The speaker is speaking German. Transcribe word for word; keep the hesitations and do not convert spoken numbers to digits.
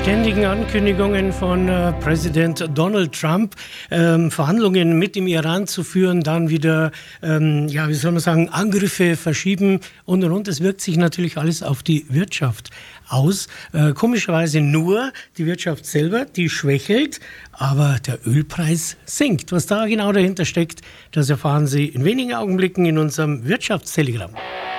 ständigen Ankündigungen von äh, Präsident Donald Trump, ähm, Verhandlungen mit dem Iran zu führen, dann wieder, ähm, ja, wie soll man sagen, Angriffe verschieben und und und. Es wirkt sich natürlich alles auf die Wirtschaft aus. Äh, komischerweise nur die Wirtschaft selber, die schwächelt, aber der Ölpreis sinkt. Was da genau dahinter steckt, das erfahren Sie in wenigen Augenblicken in unserem Wirtschaftstelegramm.